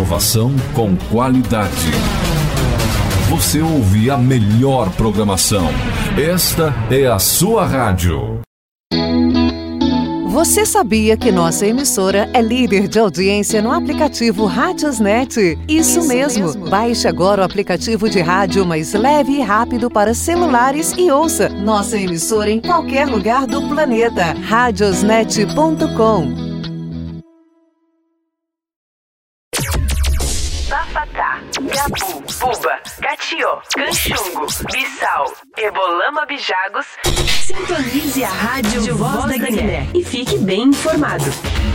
Inovação com qualidade. Você ouve a melhor programação. Esta é a sua rádio. Você sabia que nossa emissora é líder de audiência no aplicativo Radiosnet? Isso mesmo. Baixe agora o aplicativo de rádio mais leve e rápido para celulares e ouça nossa emissora em qualquer lugar do planeta. Radiosnet.com. Bafatá, Gabu, Buba, Catió, Canchungo, Bissau, Ebolama Bijagos. Sintonize a rádio Voz da Guiné e fique bem informado.